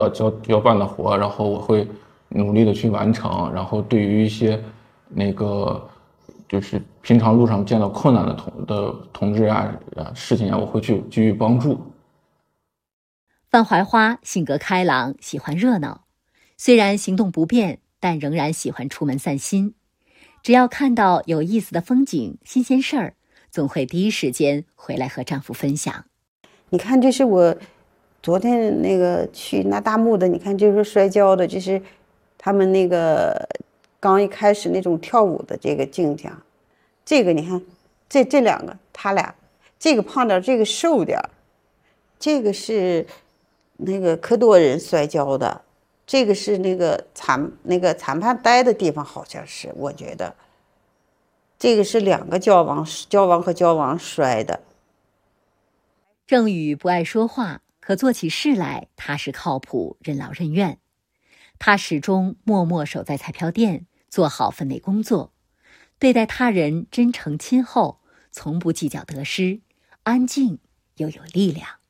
交办的活，然后我会努力的去完成。然后对于一些那个就是平常路上见到困难的同志啊事情啊，我会去给予帮助。 范怀花性格开朗，喜欢热闹，虽然行动不便，但仍然喜欢出门散心。只要看到有意思的风景、新鲜事儿，总会第一时间回来和丈夫分享。 你看，这是我昨天那个去那大木的，你看就是摔跤的，就是他们那个刚一开始那种跳舞的这个镜像。这个你看，这两个他俩，这个胖点，这个瘦点，这个是那个科多人摔跤的，这个是那个裁判待的地方，好像是我觉得。这个是两个交王和交王摔的。 郑宇不爱说话，可做起事来踏实靠谱，任劳任怨。他始终默默守在彩票店，做好分内工作，对待他人真诚亲厚，从不计较得失，安静又有力量。